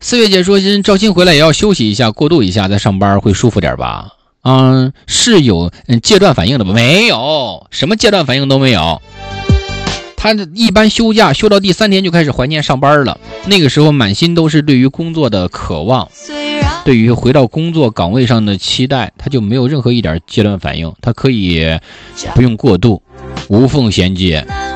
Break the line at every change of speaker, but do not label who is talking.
四月姐说赵鑫回来也要休息一下，过渡一下再上班会舒服点吧。是有戒断反应的吧？没有，什么戒断反应都没有。他一般休假休到第3天就开始怀念上班了，那个时候满心都是对于工作的渴望，对于回到工作岗位上的期待，他就没有任何一点戒断反应，他可以不用过度，无缝衔接。